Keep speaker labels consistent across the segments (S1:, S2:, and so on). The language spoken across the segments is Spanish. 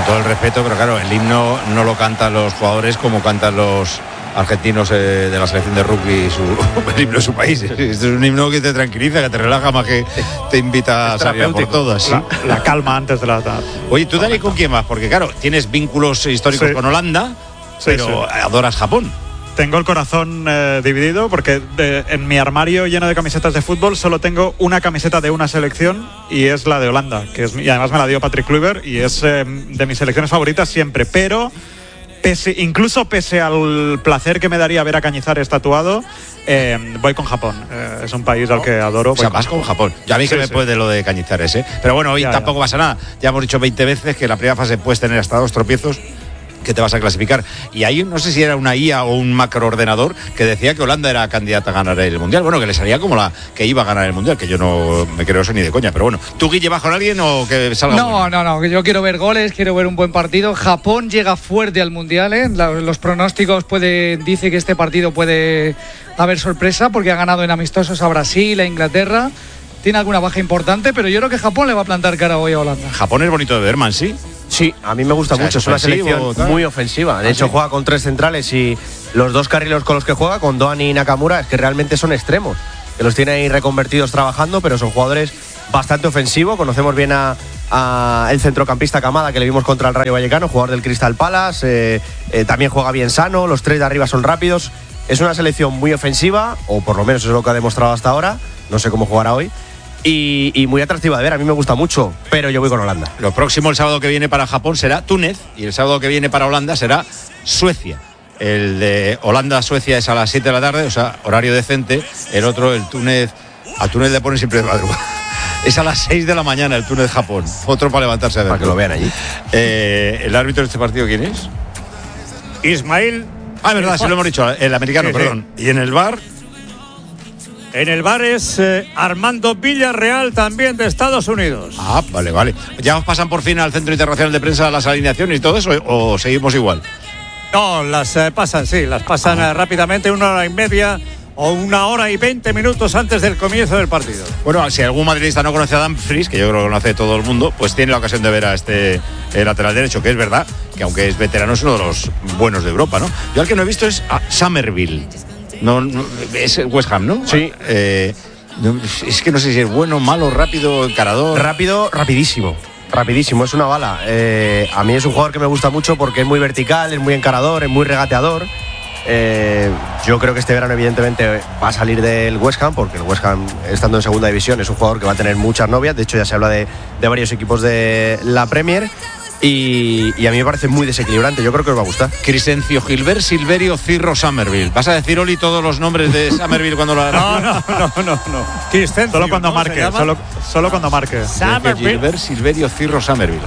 S1: todo el respeto, pero claro, el himno no lo cantan los jugadores como cantan los argentinos de la selección de rugby, el himno de su país. Este es un himno que te tranquiliza, que te relaja más que te invita a salir por todas. ¿Sí?
S2: La calma antes de la...
S1: Oye, ¿tú, Dani, con quién vas? Porque claro, tienes vínculos históricos con Holanda, pero adoras Japón.
S2: Tengo el corazón dividido porque en mi armario lleno de camisetas de fútbol solo tengo una camiseta de una selección y es la de Holanda, y además me la dio Patrick Kluivert y es de mis selecciones favoritas siempre, pero incluso pese al placer que me daría ver a Cañizares tatuado, voy con Japón. Es un país al que adoro.
S1: O sea, vas con Japón. Ya a mí que me puede lo de Cañizares, Pero bueno, hoy tampoco pasa nada. Ya hemos dicho 20 veces que en la primera fase puedes tener hasta 2 tropiezos que te vas a clasificar. Y ahí no sé si era una IA o un macroordenador que decía que Holanda era candidata a ganar el Mundial. Bueno, que le salía como la que iba a ganar el Mundial, que yo no me creo eso ni de coña. Pero bueno, ¿tú, Guille, vas con alguien o que salga?
S3: No, yo quiero ver goles, quiero ver un buen partido. Japón llega fuerte al Mundial, Los pronósticos dice que este partido puede haber sorpresa porque ha ganado en amistosos a Brasil, a Inglaterra. Tiene alguna baja importante, pero yo creo que Japón le va a plantar cara hoy a Holanda.
S1: Japón es bonito de ver, man, ¿sí?
S4: Sí, a mí me gusta mucho, es una selección muy ofensiva. De hecho, juega con 3 centrales y los 2 carrileros con los que juega, con Doan y Nakamura, es que realmente son extremos. Que los tiene ahí reconvertidos trabajando, pero son jugadores bastante ofensivos. Conocemos bien a el centrocampista Kamada, que le vimos contra el Rayo Vallecano, jugador del Crystal Palace. También juega bien sano, los 3 de arriba son rápidos. Es una selección muy ofensiva, o por lo menos es lo que ha demostrado hasta ahora. No sé cómo jugará hoy. Y muy atractiva de ver, a mí me gusta mucho, pero yo voy con Holanda.
S1: Lo próximo el sábado que viene para Japón será Túnez y el sábado que viene para Holanda será Suecia. El de Holanda-Suecia es a las 7 de la tarde, o sea, horario decente. El otro, el Túnez, a Túnez le ponen siempre de madrugada. Es a las 6 de la mañana el Túnez-Japón. Otro para levantarse a ver.
S4: Para que lo vean allí.
S1: ¿El árbitro de este partido quién es?
S5: Ismael.
S1: Ah, es verdad, se lo hemos dicho, el americano, perdón. ¿Y en el VAR?
S5: En el bar es Armando Villarreal, también de Estados Unidos.
S1: Ah, vale. ¿Ya os pasan por fin al Centro Internacional de Prensa las alineaciones y todo eso o seguimos igual?
S5: No, las pasan rápidamente, 1 hora y media o 1 hora y 20 minutos antes del comienzo del partido.
S1: Bueno, si algún madridista no conoce a Dumfries, que yo creo que lo conoce todo el mundo, pues tiene la ocasión de ver a este lateral derecho, que es verdad que aunque es veterano es uno de los buenos de Europa, ¿no? Yo al que no he visto es a Somerville. No, es el West Ham, ¿no?
S4: Sí.
S1: Es que no sé si es bueno, malo, rápido, encarador.
S4: Rapidísimo, es una bala. A mí es un jugador que me gusta mucho porque es muy vertical, es muy encarador, es muy regateador. Yo creo que este verano evidentemente va a salir del West Ham, porque el West Ham, estando en segunda división, es un jugador que va a tener muchas novias. De hecho, ya se habla de varios equipos de la Premier. Y a mí me parece muy desequilibrante, yo creo que os va a gustar.
S1: Crescencio, Gilbert, Silverio, Cirro, Somerville. ¿Vas a decir, Oli, todos los nombres de Somerville cuando lo hagas?
S5: No. Crescencio,
S2: solo cuando marque, solo cuando marque.
S1: Gilbert, Silverio, Cirro, Somerville.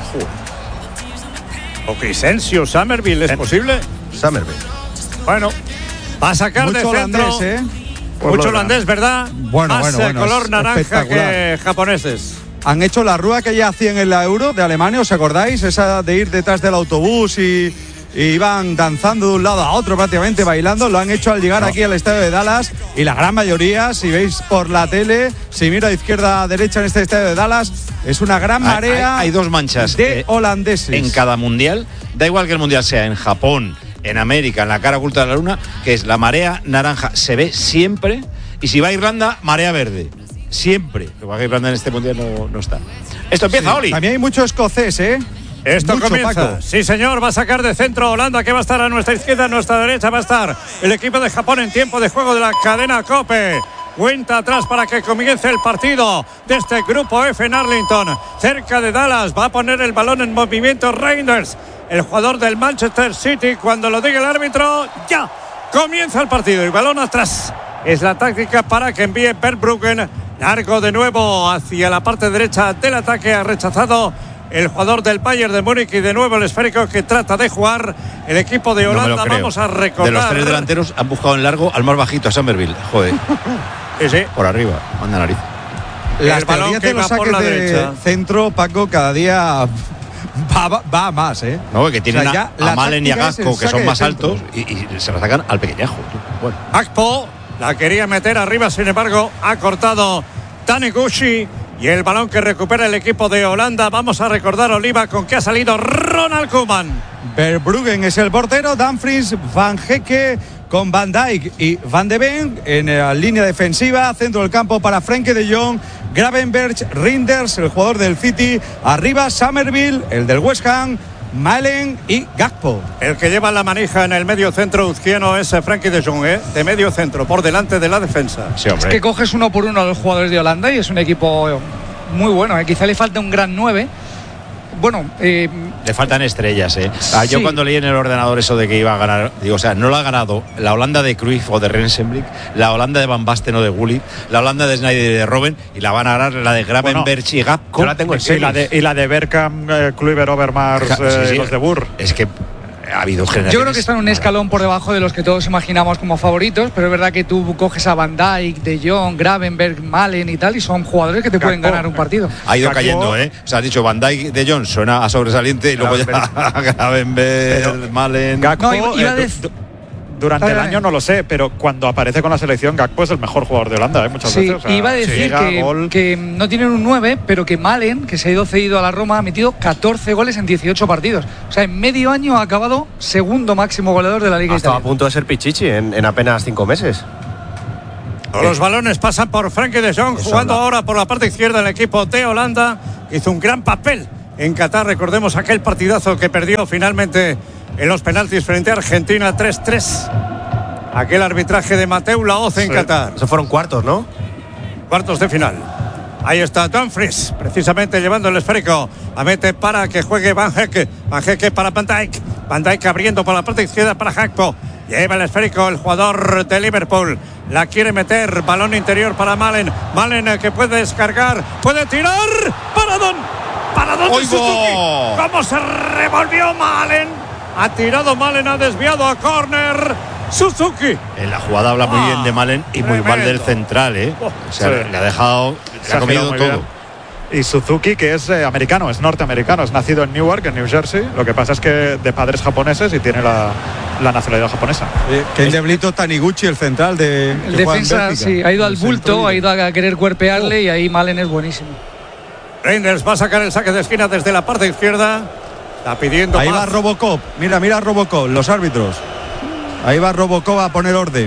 S5: O Crescencio, Somerville, ¿es posible?
S4: Somerville.
S5: Bueno, va a sacar
S2: mucho
S5: de centro.
S2: Holandés,
S5: Mucho holandés, ¿verdad?
S6: Bueno,
S5: color naranja que japoneses.
S6: Han hecho la rueda que ya hacían en la Euro de Alemania, ¿os acordáis? Esa de ir detrás del autobús y iban danzando de un lado a otro prácticamente, bailando. Lo han hecho al llegar aquí al estadio de Dallas y la gran mayoría, si veis por la tele, si miro a izquierda a derecha en este estadio de Dallas, es una gran marea.
S1: Hay 2 manchas
S6: de holandeses
S1: en cada mundial. Da igual que el mundial sea en Japón, en América, en la cara oculta de la luna, que es la marea naranja, se ve siempre. Y si va a Irlanda, marea verde. Siempre. Lo que Irlanda en este mundial no está. Esto empieza, Oli.
S6: También hay mucho escocés,
S5: Esto
S6: mucho,
S5: comienza.
S6: Paco.
S5: Sí, señor, va a sacar de centro Holanda, que va a estar a nuestra izquierda, a nuestra derecha va a estar el equipo de Japón en tiempo de juego de la cadena COPE. Cuenta atrás para que comience el partido de este grupo F en Arlington, cerca de Dallas. Va a poner el balón en movimiento Reinders, el jugador del Manchester City. Cuando lo diga el árbitro, ya comienza el partido. El balón atrás es la táctica para que envíe Verbruggen. Largo de nuevo hacia la parte derecha del ataque. Ha rechazado el jugador del Bayern de Múnich y de nuevo el esférico que trata de jugar el equipo de Holanda. Vamos a recordar.
S1: De los 3 delanteros han buscado en largo al más bajito, a Somerville. Joder.
S5: Sí.
S1: Por arriba, manda nariz.
S6: Las teorías de los saques de derecha. Centro, Paco, cada día va más,
S1: No, que tienen a Malen y a Gakpo, que son más altos y se lo sacan al pequeñajo.
S5: Bueno. Gakpo la quería meter arriba, sin embargo ha cortado Taniguchi Y el balón que recupera el equipo de Holanda. Vamos a recordar, Oliva, con qué ha salido Ronald Koeman.
S6: Verbruggen es el portero, Dumfries, Van Hecke con Van Dijk y Van de Ven en la línea defensiva, centro del campo para Frenkie de Jong, Gravenberch, Reinders, el jugador del City, arriba Summerville, el del West Ham, Malen y Gakpo.
S5: El que lleva la manija en el medio centro uzquiano es Frenkie de Jong, de medio centro, por delante de la defensa.
S3: Sí, es que coges uno por uno a los jugadores de Holanda y es un equipo muy bueno. Quizá le falta un gran 9. Bueno,
S1: le faltan estrellas,
S3: Sí.
S1: Yo cuando leí en el ordenador eso de que iba a ganar, digo, o sea, no lo ha ganado la Holanda de Cruyff o de Rensenbrink, la Holanda de Van Basten o de Gullit, la Holanda de Sneijder y de Robben, y la van a ganar la de Gravenberch y Gakpo.
S4: Yo la tengo en serie.
S2: Y la de Bergkamp, Kluivert, Overmars,
S1: Sí.
S2: los de Burr.
S1: Es que ha habido generaciones.
S3: yo creo que están un escalón por debajo de los que todos imaginamos como favoritos, pero es verdad que tú coges a Van Dijk, De Jong, Gravenberch, Malen y tal, y son jugadores que te pueden ganar un partido.
S1: Ha ido
S2: Gakpo,
S1: cayendo, O sea, has dicho Van Dijk, De Jong suena a sobresaliente y luego ya Gravenberch, Malen.
S2: Gakpo,
S3: No, iba a
S2: durante el
S3: Dale.
S2: año no lo sé, pero cuando aparece con la selección, Gakpo es el mejor jugador de Holanda, muchas
S3: Sí,
S2: veces. O sea,
S3: iba a decir
S2: llega, gol.
S3: que no tienen un 9, pero que Malen, que se ha ido cedido a la Roma, ha metido 14 goles en 18 partidos. O sea, en medio año ha acabado segundo máximo goleador de la Liga
S4: Estaba a
S3: Italiana.
S4: punto de ser Pichichi en apenas 5 meses.
S5: Los balones pasan por Frenkie de Jong, jugando ahora por la parte izquierda el equipo de Holanda. Hizo un gran papel en Qatar. Recordemos aquel partidazo que perdió finalmente en los penaltis frente a Argentina 3-3. Aquel arbitraje de Mateu Laoz en Qatar.
S4: Esos fueron cuartos, ¿no?
S5: Cuartos de final. Ahí está Dumfries, precisamente llevando el esférico. La mete para que juegue Van Hecke. Van Hecke para Van Dijk. Van Dijk abriendo por la parte izquierda para Gakpo. Lleva el esférico el jugador de Liverpool. La quiere meter. Balón interior para Malen. Malen que puede descargar. Puede tirar. Paradón. Paradón de
S1: ¡Oigo!
S5: Suzuki. ¿Cómo se revolvió Malen? Ha tirado Malen, ha desviado a córner. Suzuki.
S1: En la jugada habla muy bien de Malen y muy mal del central, O sea,
S2: Sí.
S1: le ha dejado, le ha comido
S2: muy
S1: todo.
S2: bien. Y Suzuki, que es americano, es norteamericano, es nacido en Newark, en New Jersey. Lo que pasa es que de padres japoneses y tiene la nacionalidad japonesa.
S6: Que el diablito Taniguchi, el central de.
S3: El
S6: que juega en
S3: defensa,
S6: Bélgica.
S3: sí, ha ido al
S6: El centro
S3: bulto, ha
S6: libre.
S3: ido a querer cuerpearle y ahí Malen es buenísimo.
S5: Reinders va a sacar el saque de esquina desde la parte izquierda. Está pidiendo
S6: Ahí
S5: paz.
S6: va Robocop. Mira Robocop, los árbitros. Ahí va Robocop a poner orden.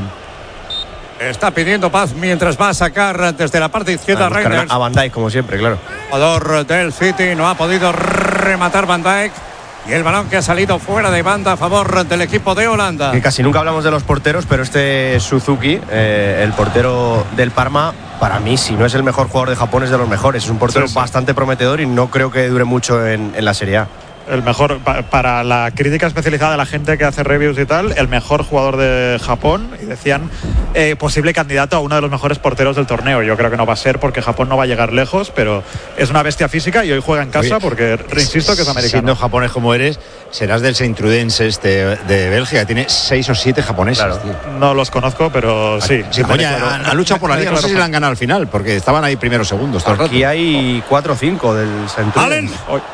S5: Está pidiendo paz mientras va a sacar desde la parte izquierda Reinders.
S4: A Van Dijk, como siempre, claro.
S5: Jugador del City, no ha podido rematar Van Dijk. Y el balón que ha salido fuera de banda a favor del equipo de Holanda.
S4: Que casi nunca hablamos de los porteros, pero este Suzuki, el portero del Parma, para mí, si no es el mejor jugador de Japón, es de los mejores. Es un portero bastante prometedor y no creo que dure mucho en la Serie A.
S2: El mejor, para la crítica especializada de la gente que hace reviews y tal, el mejor jugador de Japón, y decían posible candidato a uno de los mejores porteros del torneo. Yo creo que no va a ser porque Japón no va a llegar lejos, pero es una bestia física y hoy juega en casa.
S1: Oye,
S2: porque insisto que es americano.
S1: Siendo japonés como eres, serás del Saint-Trudense de Bélgica. Tiene 6 o 7 japoneses,
S4: Claro.
S1: tío.
S2: No los conozco, pero sí.
S1: Sí, coño, han luchado por la liga. No sé si
S2: Claro.
S1: la han ganado al final, porque estaban ahí primeros segundos. todo el rato.
S4: Aquí hay 4 o 5 del
S5: Allen.
S4: Centurion.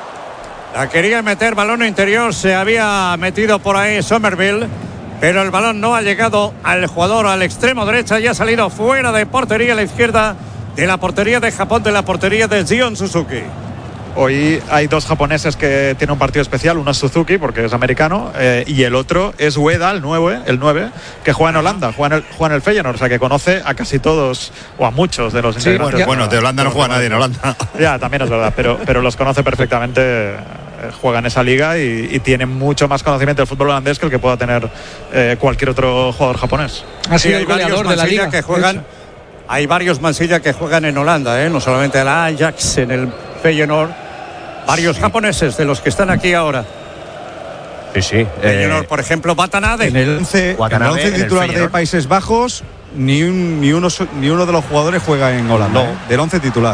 S5: La quería meter, balón interior, se había metido por ahí Somerville, pero el balón no ha llegado al jugador al extremo derecha y ha salido fuera de portería a la izquierda de la portería de Japón, de la portería de Gion Suzuki.
S2: Hoy hay 2 japoneses que tienen un partido especial. Uno es Suzuki, porque es americano, y el otro es Ueda, el 9, que juega en Holanda, juega en el Feyenoord, o sea que conoce a casi todos, o a muchos de los integrantes.
S1: Bueno, de Holanda no juega nadie en Holanda.
S2: Ya, también es verdad, pero los conoce perfectamente. Juega en esa liga y tiene mucho más conocimiento del fútbol holandés que el que pueda tener cualquier otro jugador japonés.
S3: Ha sido
S5: hay
S3: el goleador
S5: varios
S3: de la
S5: Mansilla
S3: liga.
S5: que juegan. Hay varios Mansilla que juegan en Holanda, no solamente el Ajax, en el Feyenoord. Varios japoneses de los que están aquí ahora.
S4: Sí.
S5: Feyenoord, por ejemplo, Watanabe.
S6: En el 11
S4: Watanabe, en el
S6: titular de
S4: Feyenoord.
S6: Países Bajos, ni uno de los jugadores juega en Holanda.
S4: No.
S6: Del 11 titular.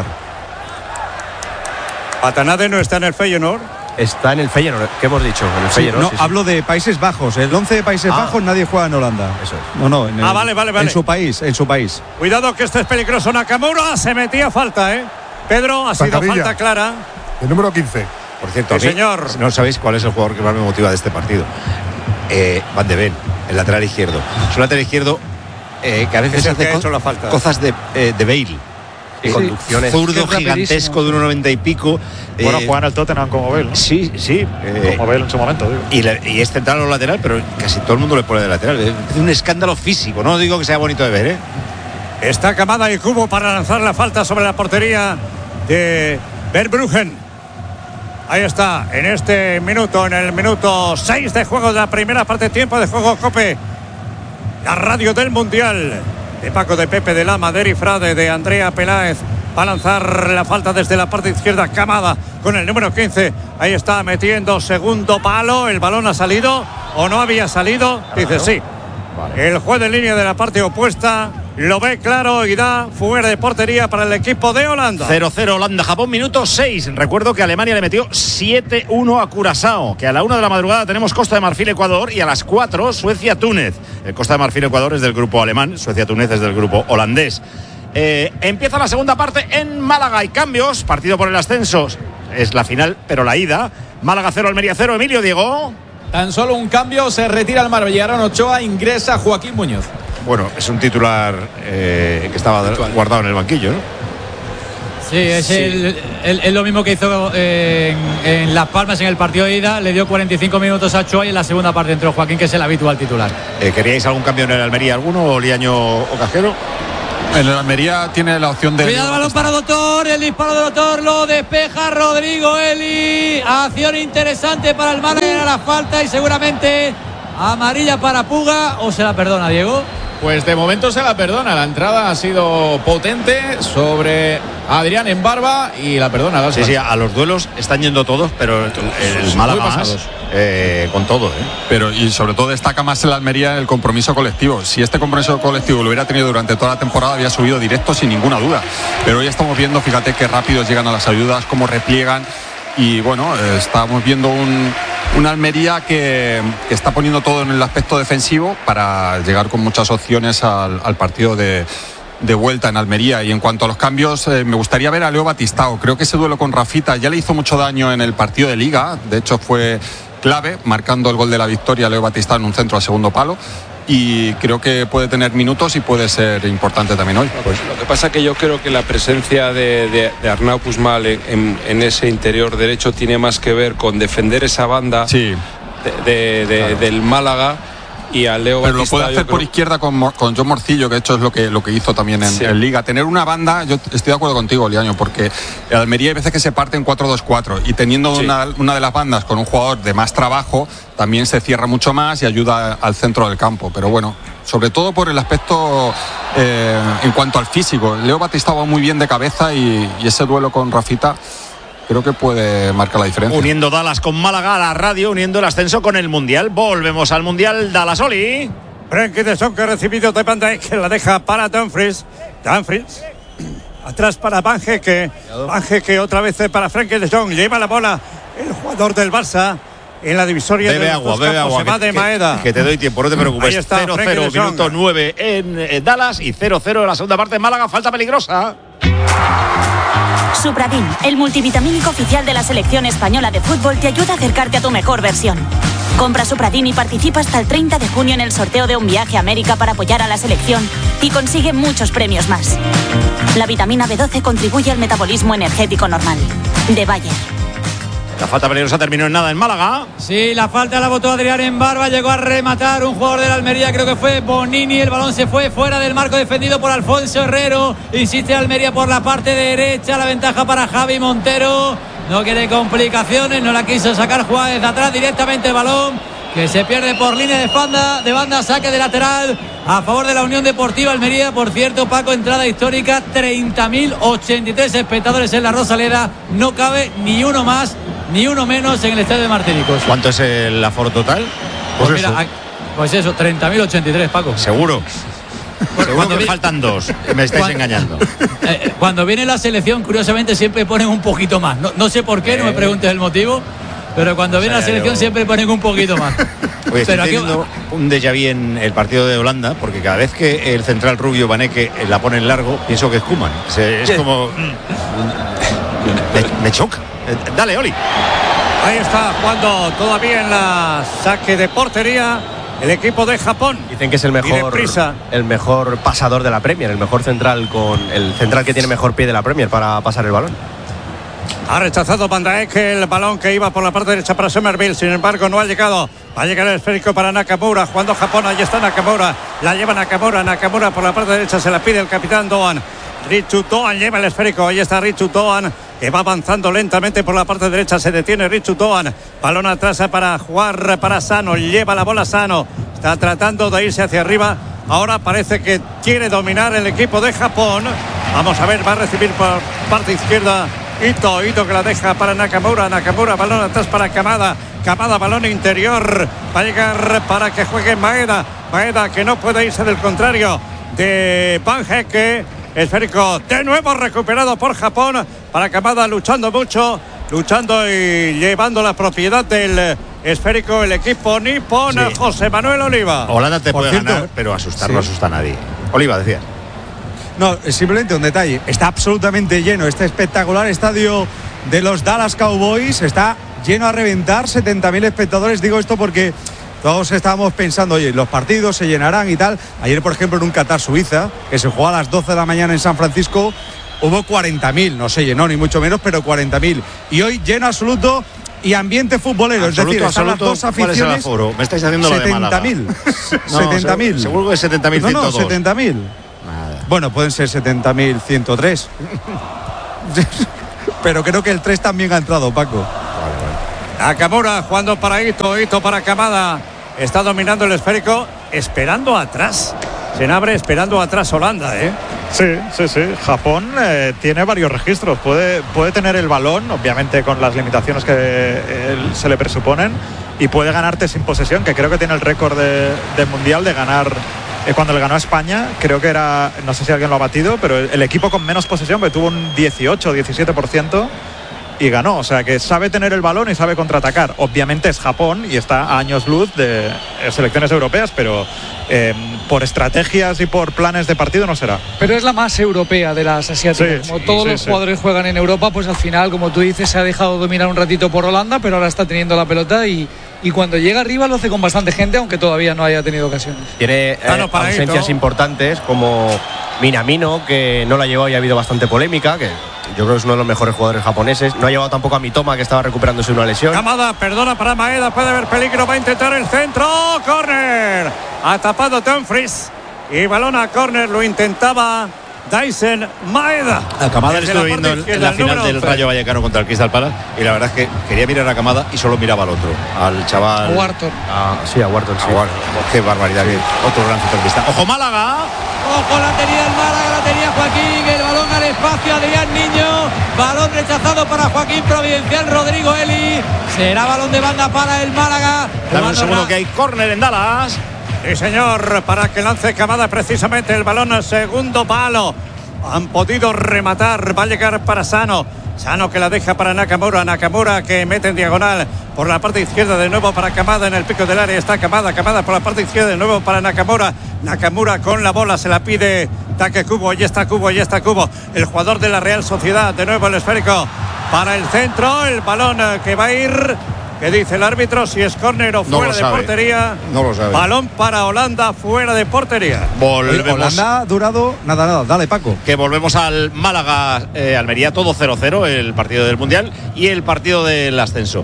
S5: Watanabe no está en el Feyenoord.
S4: Está en el Feyenoord. ¿Qué hemos dicho? En el
S6: Sí,
S4: Feyenoord.
S6: no,
S4: sí.
S6: hablo de Países Bajos. El 11 de Países
S4: Ah.
S6: Bajos nadie juega en Holanda.
S4: Eso es.
S6: No,
S5: Vale.
S6: En su país,
S5: Cuidado que este es peligroso. Nakamura se metía falta, Pedro, ha sido
S7: Zancadilla.
S5: falta clara.
S7: El número 15.
S1: Por cierto,
S5: Sí,
S1: a mí,
S5: señor.
S1: no sabéis cuál es el jugador que más me motiva de este partido. Van de Ven, el lateral izquierdo. Es un lateral izquierdo que a veces
S5: Es el
S1: hace
S5: que ha hecho la falta.
S1: cosas de Bale.
S4: Y conducciones.
S1: Zurdo gigantesco de 1,90 y pico.
S2: Bueno, juegan al Tottenham como Bale, ¿no?
S1: Sí.
S2: Como Bale en su momento, digo.
S1: Y es central o lateral, pero casi todo el mundo le pone de lateral. Es un escándalo físico, no digo que sea bonito de ver, ¿eh?
S5: Está Kamada y Kubo para lanzar la falta sobre la portería de Verbruggen. Ahí está, en este minuto, en el minuto 6 de juego de la primera parte, tiempo de juego, Cope. La radio del Mundial. De Paco, de Pepe, de Lama, de Eri Frade, de Andrea Peláez. Va a lanzar la falta desde la parte izquierda. Kamada con el número 15. Ahí está metiendo segundo palo. El balón ha salido o no había salido. Dice sí. Vale. El juez de línea de la parte opuesta lo ve claro y da fuera de portería para el equipo de Holanda.
S1: 0-0 Holanda-Japón, minuto 6. Recuerdo que Alemania le metió 7-1 a Curazao. Que a la 1 de la madrugada tenemos Costa de Marfil-Ecuador y a las 4 Suecia-Túnez. El Costa de Marfil-Ecuador es del grupo alemán, Suecia-Túnez es del grupo holandés. Empieza la segunda parte en Málaga. Hay cambios, partido por el ascenso. Es la final, pero la ida. Málaga 0, Almería 0. Emilio, Diego.
S7: Tan solo un cambio, se retira el Marvillarán Ochoa, ingresa Joaquín Muñoz.
S1: Bueno, es un titular que estaba guardado en el banquillo, ¿no?
S8: Sí, es lo mismo que hizo en Las Palmas en el partido de ida. Le dio 45 minutos a Ochoa y en la segunda parte entró Joaquín, que es el habitual titular.
S1: ¿Queríais algún cambio en el Almería alguno, o Liaño o Cajero?
S9: En el Almería tiene la opción de...
S8: Cuidado, balón para Doctor, el disparo de Doctor lo despeja Rodrigo Eli. Acción interesante para el Málaga, era la falta y seguramente amarilla para Puga, o se la perdona, Diego.
S7: Pues de momento se la perdona. La entrada ha sido potente sobre Adrián en barba y la perdona.
S1: Sí, a los duelos están yendo todos, pero el Málaga más, con todo,
S9: Pero y sobre todo destaca más el Almería el compromiso colectivo. Si este compromiso colectivo lo hubiera tenido durante toda la temporada, había subido directo sin ninguna duda. Pero hoy estamos viendo, fíjate qué rápidos llegan a las ayudas, cómo repliegan. Y bueno, estamos viendo un Almería que está poniendo todo en el aspecto defensivo para llegar con muchas opciones al partido de vuelta en Almería. Y en cuanto a los cambios, me gustaría ver a Leo Batistao. Creo que ese duelo con Rafita ya le hizo mucho daño en el partido de Liga. De hecho fue clave, marcando el gol de la victoria Leo Batistao en un centro al segundo palo. Y creo que puede tener minutos y puede ser importante también hoy.
S10: Pues lo que pasa que yo creo que la presencia de Arnau Puigmal en ese interior derecho tiene más que ver con defender esa banda del Málaga. Y a Leo
S9: pero
S10: Batistao,
S9: lo puede hacer por izquierda con John Morcillo, que de hecho es lo que hizo también en Liga. Tener una banda, yo estoy de acuerdo contigo, Liaño, porque el Almería hay veces que se parte en 4-2-4 y teniendo una de las bandas con un jugador de más trabajo, también se cierra mucho más y ayuda al centro del campo. Pero bueno, sobre todo por el aspecto en cuanto al físico. Leo Batistao va muy bien de cabeza y ese duelo con Rafita creo que puede marcar la diferencia.
S1: Uniendo Dallas con Málaga a la radio, uniendo el ascenso con el Mundial. Volvemos al Mundial. Dallas, Oli.
S5: Frenkie de Jong, que ha recibido de Van Dijk, que la deja para Dumfries. Atrás para Van Geke. Van Geke otra vez para Frenkie de Jong. Lleva la bola el jugador del Barça en la divisoria.
S1: Bebe agua.
S5: Se va de Maeda.
S1: Que te doy tiempo, no te preocupes.
S5: 0-0,
S1: minuto 9 en Dallas y 0-0 en la segunda parte en Málaga. Falta peligrosa.
S11: Supradin, el multivitamínico oficial de la selección española de fútbol, te ayuda a acercarte a tu mejor versión. Compra Supradin y participa hasta el 30 de junio en el sorteo de un viaje a América para apoyar a la selección y consigue muchos premios más. La vitamina B12 contribuye al metabolismo energético normal. De Bayer.
S1: La falta peligrosa terminó en nada en Málaga.
S8: Sí, la falta la botó Adrián en barba, llegó a rematar un jugador de la Almería, creo que fue Bonini, el balón se fue fuera del marco defendido por Alfonso Herrero, insiste Almería por la parte derecha, la ventaja para Javi Montero, no quiere complicaciones, no la quiso sacar, juega desde atrás directamente el balón, que se pierde por línea de banda, saque de lateral a favor de la Unión Deportiva Almería. Por cierto, Paco, entrada histórica, 30.083 espectadores en la Rosaleda, no cabe ni uno más ni uno menos en el estadio de Martinicos.
S1: ¿Cuánto es el aforo total?
S8: Pues eso, 30.083, Paco.
S1: Seguro. Seguro que faltan dos. Me estáis engañando.
S8: Cuando viene la selección, curiosamente siempre ponen un poquito más. No sé por qué, no me preguntes el motivo, pero cuando viene la selección siempre ponen un poquito más.
S1: Oye, estoy teniendo un déjà vu en el partido de Holanda, porque cada vez que el central rubio Baneke la pone en largo, pienso que es Koeman. Es como... me choca. Dale, Oli.
S5: Ahí está jugando todavía en la saque de portería el equipo de Japón.
S4: Dicen que es el mejor pasador de la Premier, el mejor central el central que tiene mejor pie de la Premier para pasar el balón.
S5: Ha rechazado Van Dijk el balón que iba por la parte derecha para Somerville, sin embargo no ha llegado. Va a llegar el esférico para Nakamura, jugando Japón, ahí está Nakamura, la lleva Nakamura por la parte derecha, se la pide el capitán Doan. Richu Doan lleva el esférico, ahí está Richu Doan, que va avanzando lentamente por la parte derecha, se detiene Richu Doan, balón atrás para jugar para Sano, lleva la bola Sano, está tratando de irse hacia arriba, ahora parece que quiere dominar el equipo de Japón. Vamos a ver, va a recibir por parte izquierda Ito que la deja para Nakamura, balón atrás para Kamada, balón interior, va a llegar para que juegue Maeda que no puede irse del contrario de Van Hecke, esférico de nuevo recuperado por Japón para Kamada, luchando y llevando la propiedad del esférico el equipo nipón. Sí. José Manuel Oliva.
S1: Holanda te puede ganar, pero asustar no asusta a nadie. Oliva, decías.
S6: No, simplemente un detalle. Está absolutamente lleno este espectacular estadio de los Dallas Cowboys. Está lleno a reventar, 70.000 espectadores. Digo esto porque todos estábamos pensando, oye, los partidos se llenarán y tal. Ayer, por ejemplo, en un Qatar-Suiza, que se jugó a las 12 de la mañana en San Francisco, hubo 40.000. No se llenó ni mucho menos, pero 40.000. Y hoy lleno absoluto y ambiente futbolero.
S1: Absoluto,
S6: es decir, están las dos aficiones.
S1: ¿Cuál es el aforo? Me estáis haciendo lo de Málaga.
S6: 70.000.
S1: Seguro que es 70.102.
S6: No, 70.000. Bueno, pueden ser 70.103. Pero creo que el 3 también ha entrado, Paco.
S5: Nakamura jugando para Ito para Kamada. Está dominando el esférico, esperando atrás. Se abre esperando atrás Holanda, ¿eh?
S2: Sí. Japón tiene varios registros. Puede tener el balón, obviamente con las limitaciones que se le presuponen, y puede ganarte sin posesión, que creo que tiene el récord de mundial de ganar. Cuando le ganó a España, creo que era, no sé si alguien lo ha batido, pero el equipo con menos posesión, que tuvo un 18 o 17%, y ganó. O sea, que sabe tener el balón y sabe contraatacar. Obviamente es Japón y está a años luz de selecciones europeas, pero por estrategias y por planes de partido no será.
S3: Pero es la más europea de las asiáticas. Como todos los jugadores juegan en Europa, pues al final, como tú dices, se ha dejado dominar un ratito por Holanda, pero ahora está teniendo la pelota y cuando llega arriba lo hace con bastante gente, aunque todavía no haya tenido ocasiones.
S4: Tiene ausencias importantes como Minamino, que no la ha llevado y ha habido bastante polémica, que yo creo que es uno de los mejores jugadores japoneses. No ha llevado tampoco a Mitoma, que estaba recuperándose de una lesión.
S5: Kamada, perdona para Maeda, puede haber peligro, va a intentar el centro, córner. Ha tapado Dumfries y balón a córner, lo intentaba Dyson Maeda.
S1: A Kamada le estuve viendo en la final del Rayo Vallecano contra el Crystal Palace y la verdad es que quería mirar a Kamada y solo miraba al otro, al chaval.
S3: A Wharton.
S4: A Wharton.
S1: Qué barbaridad. Sí. Otro gran centrocampista. ¡Ojo Málaga!
S8: Ojo, la tenía el Málaga, la tenía Joaquín, el balón al espacio, Adrián Niño, balón rechazado para Joaquín Providencial, Rodrigo Eli, será balón de banda para el Málaga.
S1: Dame un segundo que hay córner en Dallas.
S5: Sí, señor, para que lance Kamada precisamente el balón al segundo palo. Han podido rematar, va a llegar para Sano que la deja para Nakamura que mete en diagonal por la parte izquierda de nuevo para Kamada en el pico del área. Está Kamada por la parte izquierda de nuevo para Nakamura con la bola, se la pide Take Kubo, y está Kubo, el jugador de la Real Sociedad, de nuevo el esférico para el centro, el balón que va a ir. ¿Qué dice el árbitro? Si es córner o fuera de portería.
S1: No lo sabe.
S5: Balón para Holanda, fuera de portería.
S6: Holanda ha durado nada. Dale, Paco.
S1: Que volvemos al Málaga, Almería, todo 0-0, el partido del Mundial y el partido del ascenso.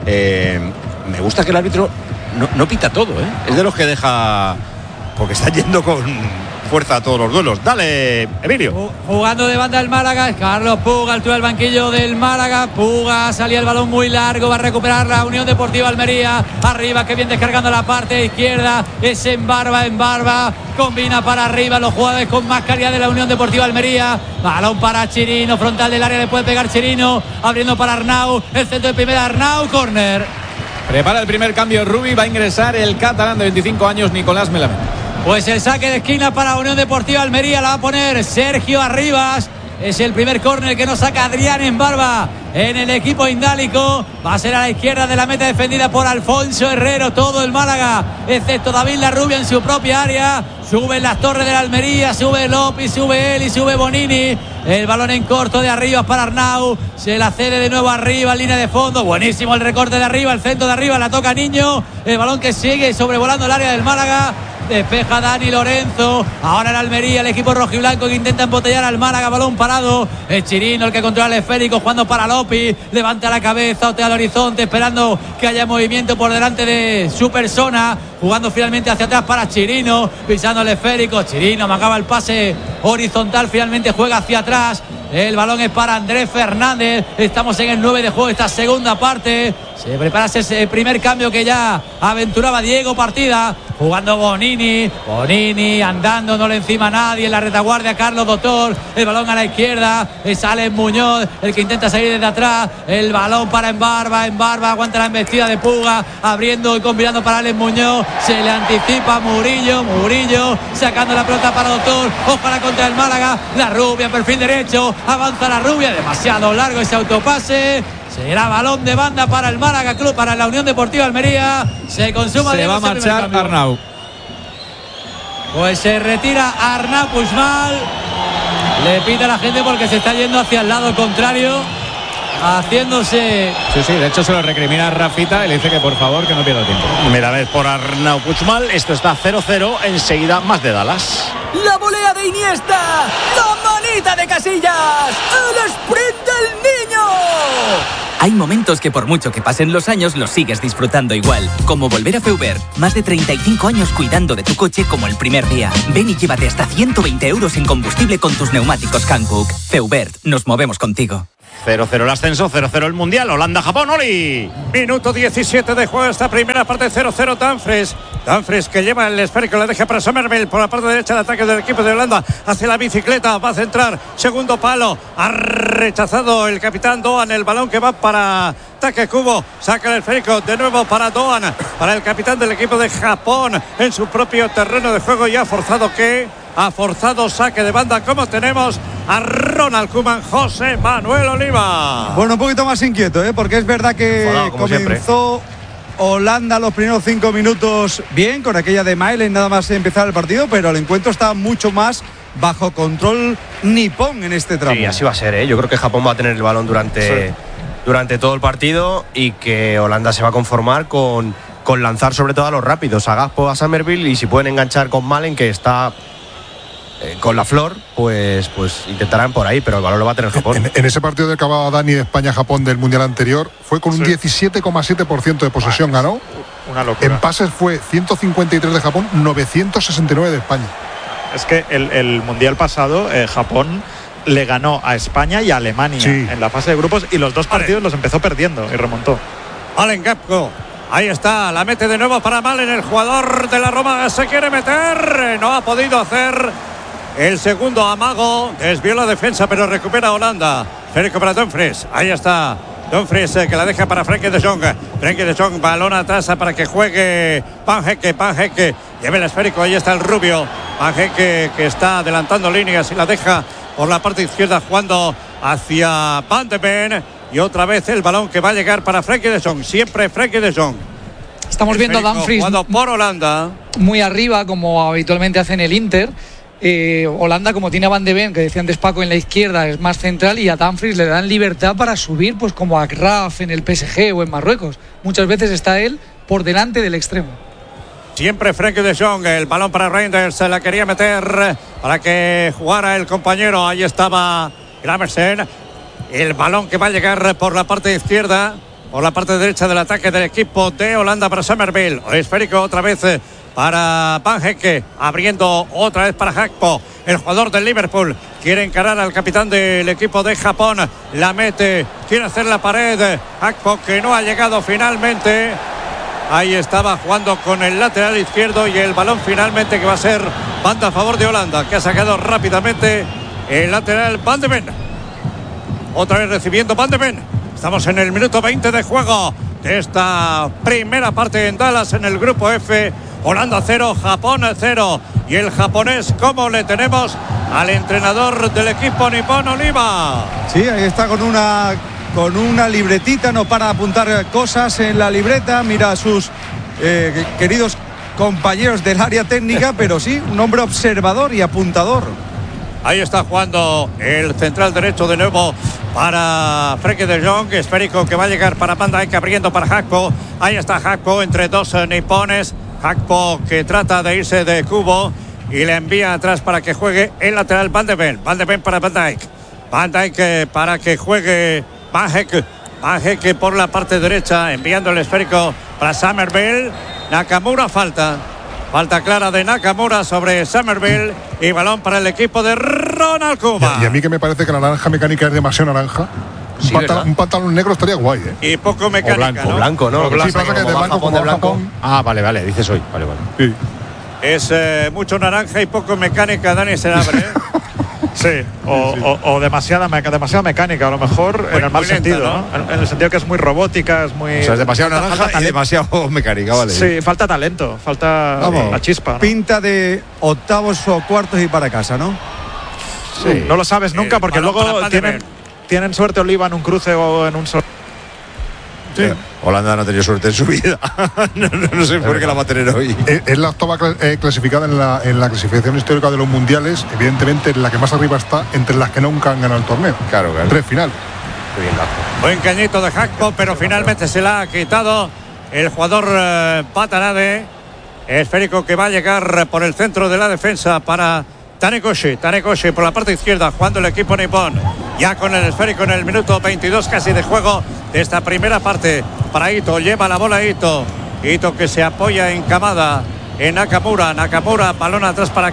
S1: Me gusta que el árbitro no pita todo, ¿eh? Es de los que deja, porque está yendo con fuerza a todos los duelos. Dale, Emilio.
S8: Jugando de banda el Málaga, Carlos Puga, altura del banquillo del Málaga. Puga, salía el balón muy largo, va a recuperar la Unión Deportiva Almería. Arriba, que bien descargando la parte izquierda, es en barba, combina para arriba los jugadores con más calidad de la Unión Deportiva Almería. Balón para Chirino, frontal del área, le puede pegar Chirino, abriendo para Arnau, el centro de primera, Arnau, córner.
S7: Prepara el primer cambio Rubi, va a ingresar el catalán de 25 años, Nicolás Melamed.
S8: Pues el saque de esquina para Unión Deportiva Almería la va a poner Sergio Arribas. Es el primer córner que nos saca Adrián en barba en el equipo indálico. Va a ser a la izquierda de la meta defendida por Alfonso Herrero. Todo el Málaga, excepto David Larrubia en su propia área. Suben las torres de la Almería, sube López, sube él y sube Bonini. El balón en corto de arriba para Arnau. Se la cede de nuevo arriba, línea de fondo. Buenísimo el recorte de arriba, el centro de arriba, la toca Niño. El balón que sigue sobrevolando el área del Málaga. Despeja Dani Lorenzo. Ahora el Almería, el equipo rojiblanco que intenta embotellar al Málaga. Balón parado. Es Chirino el que controla el esférico, jugando para López. Levanta la cabeza, otea al horizonte, esperando que haya movimiento por delante de su persona. Jugando finalmente hacia atrás para Chirino. Pisando el esférico. Chirino amagaba el pase horizontal. Finalmente juega hacia atrás. El balón es para Andrés Fernández. Estamos en el 9 de juego, esta segunda parte. Se prepara ese primer cambio que ya aventuraba Diego Partida. Jugando Bonini andando, no le encima a nadie. En la retaguardia Carlos Doctor. El balón a la izquierda. Es Alex Muñoz el que intenta salir desde atrás. El balón para Embarba aguanta la embestida de Puga. Abriendo y combinando para Alex Muñoz. Se le anticipa Murillo sacando la pelota para Doctor. Ojalá contra el Málaga. La Rubia, perfil derecho. Avanza la Rubia. Demasiado largo ese autopase. Será balón de banda para el Málaga Club, para la Unión Deportiva Almería. Se consuma.
S7: Se va a marchar Arnau.
S8: Pues se retira Arnau Puigmal. Le pita a la gente porque se está yendo hacia el lado contrario, haciéndose.
S7: Sí, de hecho se lo recrimina a Rafita y le dice que por favor que no pierda tiempo.
S1: Primera vez por Arnau Puigmal. Esto está 0-0. Enseguida más de Dallas.
S12: La volea de Iniesta. La manita de Casillas. El sprint del niño. Hay momentos que por mucho que pasen los años los sigues disfrutando igual. Como volver a Feubert. Más de 35 años cuidando de tu coche como el primer día. Ven y llévate hasta 120 euros en combustible con tus neumáticos Hankook. Feubert, nos movemos contigo.
S1: 0-0 el ascenso, 0-0 el Mundial. Holanda-Japón, Oli.
S5: Minuto 17 de juego, esta primera parte. 0-0 Dumfries que lleva el esférico, la deja para Somerville por la parte derecha de ataque del equipo de Holanda. Hace la bicicleta, va a centrar, segundo palo. Ha rechazado el capitán Doan el balón que va para Takekubo. Saca el esférico de nuevo para Doan, para el capitán del equipo de Japón en su propio terreno de juego. Y ha forzado saque de banda, como tenemos a Ronald Koeman. José Manuel Oliva.
S6: Bueno, un poquito más inquieto, porque es verdad que comenzó Holanda los primeros 5 minutos bien, con aquella de Mailen nada más empezar el partido, pero el encuentro está mucho más bajo control nipón en este tramo.
S4: Sí, así va a ser, Yo creo que Japón va a tener el balón durante todo el partido y que Holanda se va a conformar con lanzar sobre todo a los rápidos, a Gakpo, a Somerville, y si pueden enganchar con Malen, que está con la flor, pues intentarán por ahí, pero el balón lo va a tener Japón.
S13: En ese partido de que acababa Dani de España-Japón del Mundial anterior, fue con un 17,7% de posesión, ganó.
S2: Una locura.
S13: En pases fue 153 de Japón, 969 de España.
S2: Es que el Mundial pasado, Japón le ganó a España y a Alemania en la fase de grupos, y los dos partidos los empezó perdiendo y remontó.
S5: Allen Gakpo. Ahí está, la mete de nuevo para Malen, el jugador de la Roma se quiere meter, no ha podido hacer el segundo amago, desvió la defensa pero recupera Holanda. Federico para Dumfries, ahí está Dumfries que la deja para Frenkie de Jong, balón atrás para que juegue Panjeke, lleva el esférico, ahí está el rubio, Panjeke que está adelantando líneas y la deja por la parte izquierda jugando hacia Van de Ven. Y otra vez el balón que va a llegar para Frenkie de Jong. Siempre Frenkie de Jong.
S3: Estamos viendo a Dumfries
S5: jugando por Holanda.
S3: Muy arriba, como habitualmente hace en el Inter. Holanda, como tiene a Van de Ven, que decía antes Paco, en la izquierda, es más central, y a Dumfries le dan libertad para subir, pues como a Graf en el PSG o en Marruecos. Muchas veces está él por delante del extremo.
S5: Siempre Frenkie de Jong, el balón para Reinders, se la quería meter para que jugara el compañero. Ahí estaba Gramersen. El balón que va a llegar por la parte izquierda, por la parte derecha del ataque del equipo de Holanda para Somerville. Esférico otra vez para Panjeke, abriendo otra vez para Gakpo, el jugador del Liverpool. Quiere encarar al capitán del equipo de Japón. La mete, quiere hacer la pared. Gakpo, que no ha llegado finalmente. Ahí estaba jugando con el lateral izquierdo, y el balón finalmente que va a ser banda a favor de Holanda, que ha sacado rápidamente el lateral Van de Ven. Otra vez recibiendo Van de Ven. Estamos en el minuto 20 de juego de esta primera parte en Dallas, en el grupo F. Holanda 0, Japón 0. Y el japonés, ¿cómo le tenemos al entrenador del equipo nipón, Oliva?
S6: Sí, ahí está con una con una libretita, no para de apuntar cosas en la libreta, mira a sus queridos compañeros del área técnica, pero sí, un hombre observador y apuntador.
S5: Ahí está jugando el central derecho de nuevo para Frenkie de Jong, esférico que va a llegar para Van Dijk, abriendo para Gakpo. Ahí está Gakpo entre dos nipones. Gakpo que trata de irse de cubo y le envía atrás para que juegue el lateral Van de Ven. Van de Ven para Van Dijk. Van Dijk para que juegue Van Hecke por la parte derecha, enviando el esférico para Summerville. Nakamura falta clara de Nakamura sobre Summerville y balón para el equipo de Ronald Koeman.
S13: Y a mí que me parece que la naranja mecánica es demasiado naranja.
S4: Sí,
S13: un pantalón negro estaría guay,
S5: Y poco mecánica,
S4: o blanco, ¿no?
S13: Sí, pasa que de blanco como Japón.
S1: Ah, vale, dices hoy. Vale.
S13: Sí.
S5: Es mucho naranja y poco mecánica, Dani Senabre.
S2: Sí, o demasiada mecánica, a lo mejor, en el mal sentido, ¿no? En el sentido que es muy robótica, es muy...
S1: O sea, es demasiado naranja y demasiado mecánica, vale.
S2: Sí, falta talento, falta la chispa, ¿no?
S6: Pinta de octavos o cuartos y para casa, ¿no?
S2: Sí. No lo sabes nunca, porque luego tienen suerte Oliva en un cruce o en un solo...
S1: Sí. Holanda no ha tenido suerte en su vida. no sé por qué la va a tener hoy.
S13: Es la octava clasificada en la clasificación histórica de los mundiales. Evidentemente la que más arriba está entre las que nunca han ganado el torneo.
S1: Claro.
S13: 3 final.
S5: Buen cañito de Gakpo, pero finalmente se la ha quitado el jugador Patanade. Esférico que va a llegar por el centro de la defensa para Tanekoshi por la parte izquierda, jugando el equipo nipón. Ya con el esférico en el minuto 22 casi de juego de esta primera parte para Ito. Lleva la bola Ito que se apoya en Kamada, en Nakamura, balón atrás para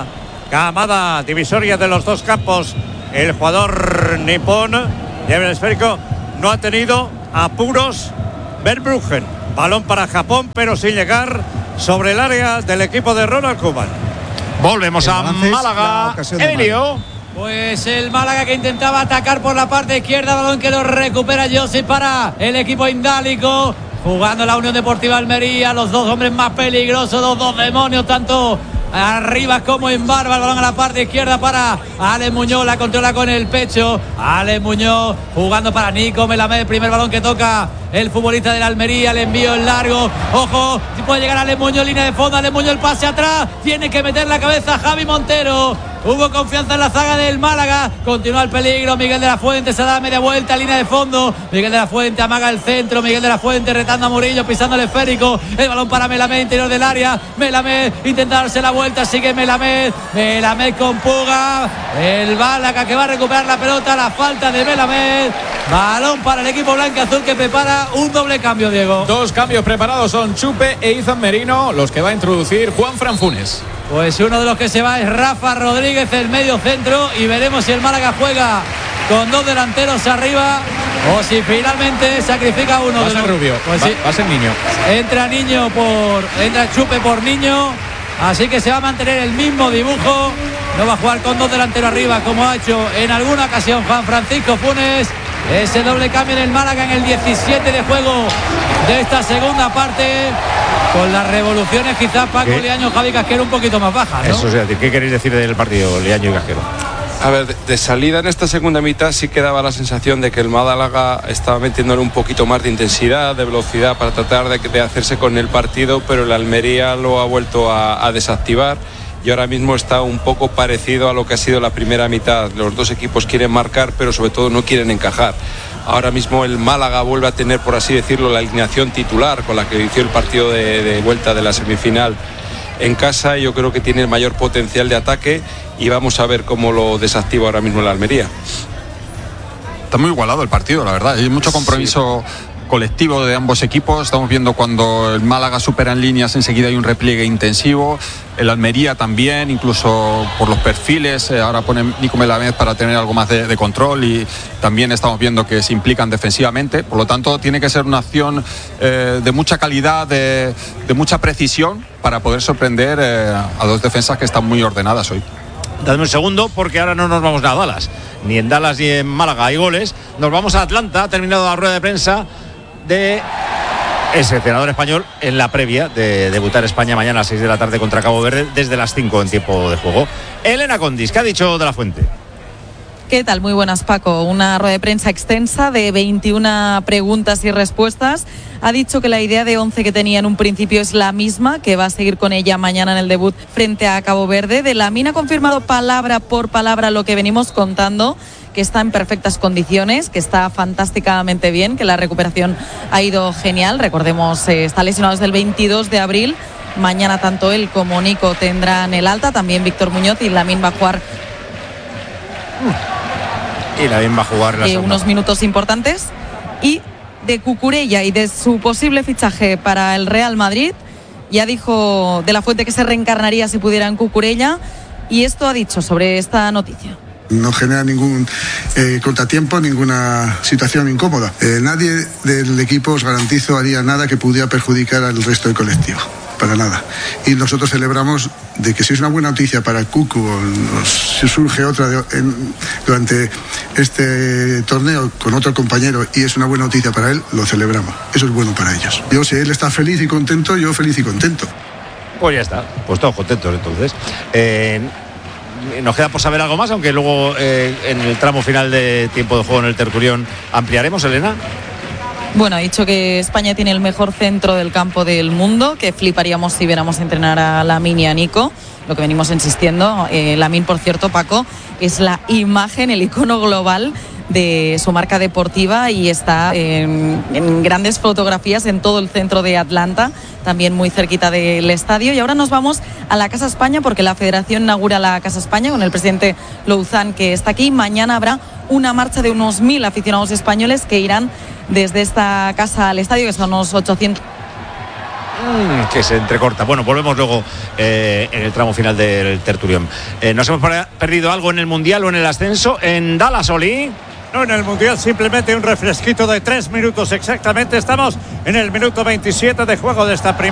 S5: Kamada, divisoria de los dos campos. El jugador nipón lleva el esférico, no ha tenido apuros Verbruggen. Balón para Japón, pero sin llegar sobre el área del equipo de Ronald Koeman.
S1: Volvemos a Málaga. Emilio.
S8: Pues el Málaga que intentaba atacar por la parte izquierda, balón que lo recupera Josip para el equipo indálico, jugando la Unión Deportiva Almería, los dos hombres más peligrosos, los dos demonios, tanto arriba como en Barba. El balón a la parte izquierda para Alex Muñoz, la controla con el pecho. Alex Muñoz jugando para Nico Melamed, el primer balón que toca el futbolista de la Almería, el envío en largo, ojo, si puede llegar Alex Muñoz, línea de fondo, Alex Muñoz, el pase atrás, tiene que meter la cabeza Javi Montero. Hubo confianza en la zaga del Málaga, continúa el peligro, Miguel de la Fuente se da media vuelta, línea de fondo, Miguel de la Fuente amaga el centro, Miguel de la Fuente retando a Murillo, pisando el esférico, el balón para Melamed, interior del área, Melamed intenta darse la vuelta, sigue Melamed con Puga, el Málaga que va a recuperar la pelota, la falta de Melamed, balón para el equipo blanco-azul que prepara un doble cambio, Diego.
S7: Dos cambios preparados son Chupe e Izan Merino, los que va a introducir Juanfran Funes.
S8: Pues uno de los que se va es Rafa Rodríguez, el medio centro, y veremos si el Málaga juega con dos delanteros arriba o si finalmente sacrifica uno.
S7: Va a ser Rubio,
S8: pues sí,
S7: va a ser Niño.
S8: Entra Chupe por Niño, así que se va a mantener el mismo dibujo. No va a jugar con dos delanteros arriba como ha hecho en alguna ocasión Juan Francisco Funes. Ese doble cambio en el Málaga en el 17 de juego de esta segunda parte, con las revoluciones quizás Paco Liaño, Javi Casquero un poquito más bajas, ¿no?
S1: Eso es decir, ¿qué queréis decir del partido, Liaño y Casquero?
S10: A ver, de salida en esta segunda mitad sí que daba la sensación de que el Málaga estaba metiéndole un poquito más de intensidad, de velocidad para tratar de hacerse con el partido, pero el Almería lo ha vuelto a desactivar y ahora mismo está un poco parecido a lo que ha sido la primera mitad. Los dos equipos quieren marcar, pero sobre todo no quieren encajar. Ahora mismo el Málaga vuelve a tener, por así decirlo, la alineación titular con la que inició el partido de vuelta de la semifinal en casa. Yo creo que tiene el mayor potencial de ataque y vamos a ver cómo lo desactiva ahora mismo el Almería.
S9: Está muy igualado el partido, la verdad. Hay mucho compromiso colectivo de ambos equipos. Estamos viendo cuando el Málaga supera en líneas, enseguida hay un repliegue intensivo. El Almería también, incluso por los perfiles. Ahora pone Nico Melamed para tener algo más de control y también estamos viendo que se implican defensivamente. Por lo tanto, tiene que ser una acción de mucha calidad, de mucha precisión para poder sorprender a dos defensas que están muy ordenadas hoy.
S1: Dadme un segundo, porque ahora no nos vamos a Dallas. Ni en Dallas ni en Málaga hay goles. Nos vamos a Atlanta. Ha terminado la rueda de prensa de ese entrenador español en la previa de debutar España mañana a las 6 de la tarde contra Cabo Verde, desde las 5 en tiempo de juego. Elena Condis, ¿qué ha dicho de la Fuente?
S14: ¿Qué tal? Muy buenas, Paco. Una rueda de prensa extensa de 21 preguntas y respuestas. Ha dicho que la idea de 11 que tenía en un principio es la misma, que va a seguir con ella mañana en el debut frente a Cabo Verde. De Lamine ha confirmado palabra por palabra lo que venimos contando, que está en perfectas condiciones, que está fantásticamente bien, que la recuperación ha ido genial. Recordemos, está lesionado desde el 22 de abril. Mañana tanto él como Nico tendrán el alta, también Víctor Muñoz, y Lamine va a jugar unos minutos importantes. Y de Cucurella y de su posible fichaje para el Real Madrid, ya dijo De la Fuente que se reencarnaría si pudiera en Cucurella, y esto ha dicho sobre esta noticia.
S15: No genera ningún contratiempo, ninguna situación incómoda. Nadie del equipo, os garantizo, haría nada que pudiera perjudicar al resto del colectivo. Para nada. Y nosotros celebramos de que si es una buena noticia para Cucu o si surge otra durante este torneo con otro compañero y es una buena noticia para él, lo celebramos. Eso es bueno para ellos. Yo, si él está feliz y contento, yo feliz y contento.
S1: Pues ya está, pues todos contentos entonces. Nos queda por saber algo más, aunque luego en el tramo final de tiempo de juego en el Tertulión ampliaremos, Elena.
S14: Bueno, ha dicho que España tiene el mejor centro del campo del mundo, que fliparíamos si viéramos entrenar a Lamine y a Nico, lo que venimos insistiendo. Lamine, por cierto, Paco, es la imagen, el icono global de su marca deportiva y está en grandes fotografías en todo el centro de Atlanta, también muy cerquita del estadio. Y ahora nos vamos a la Casa España, porque la Federación inaugura la Casa España con el presidente Louzán, que está aquí. Mañana habrá una marcha de unos 1.000 aficionados españoles que irán desde esta casa al estadio, que son unos 800.
S1: Que se entrecorta. Bueno, volvemos luego en el tramo final del Tertulión. ¿Nos hemos perdido algo en el Mundial o en el ascenso? En Dallas, Oli.
S5: No, en el Mundial simplemente un refresquito de 3 minutos exactamente. Estamos en el minuto 27 de juego de esta primera.